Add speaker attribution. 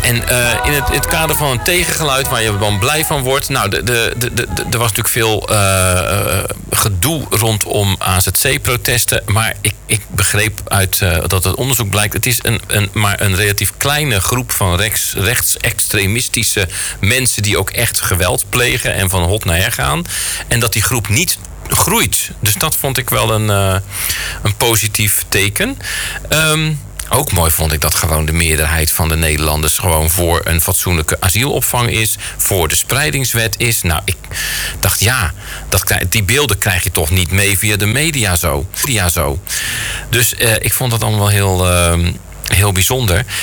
Speaker 1: En in het kader van een tegengeluid waar je dan blij van wordt. Nou, er was natuurlijk veel gedoe rondom AZC-protesten. Maar ik begreep uit dat het onderzoek blijkt... het is maar een relatief kleine groep van rechtsextremistische mensen... die ook echt geweld plegen en van hot naar her gaan. En dat die groep niet groeit. Dus dat vond ik wel een positief teken. Ook mooi vond ik dat gewoon de meerderheid van de Nederlanders... gewoon voor een fatsoenlijke asielopvang is. Voor de spreidingswet is. Nou, ik dacht, ja, die beelden krijg je toch niet mee via de media zo. Dus ik vond dat allemaal heel bijzonder.